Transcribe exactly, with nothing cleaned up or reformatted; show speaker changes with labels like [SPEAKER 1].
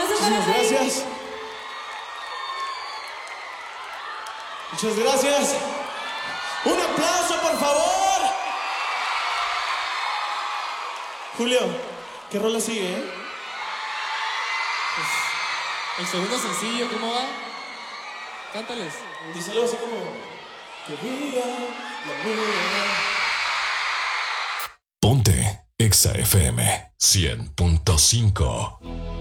[SPEAKER 1] Muchísimas gracias. Muchas gracias. Un aplauso, por favor. Julio, ¿qué rola sigue, eh?
[SPEAKER 2] Pues, el segundo sencillo, ¿cómo va? Cántales.
[SPEAKER 1] Díselo así como... Que viva la vida.
[SPEAKER 3] Ponte Exa F M cien punto cinco.